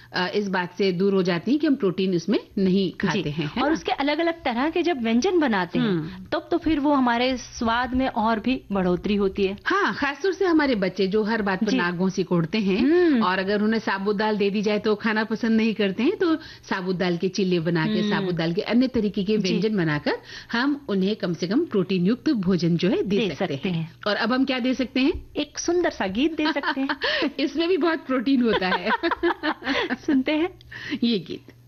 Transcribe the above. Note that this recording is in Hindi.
इस बात से दूर हो जाती हैं कि हम प्रोटीन उसमें नहीं खाते हैं, है और ना? उसके अलग-अलग तरह के जब व्यंजन बनाते हैं तब तो फिर वो हमारे स्वाद में और भी बढ़ोतरी होती है। हाँ, खासतौर से हमारे बच्चे जो हर बात पर नाक घोंसी कोड़ते हैं और अगर उन्हें साबुत दाल दे दी जाए तो खाना पसंद नहीं करते हैं, तो साबुत दाल के चिल्ले बना के, साबुत दाल के अन्य तरीके के व्यंजन बनाकर हम उन्हें कम से कम प्रोटीन युक्त भोजन जो है दे सकते हैं। और अब हम क्या दे सकते हैं? एक सुंदर सा गीत दे सकते हैं। इसमें भी बहुत प्रोटीन होता है। सुनते हैं ये गीत।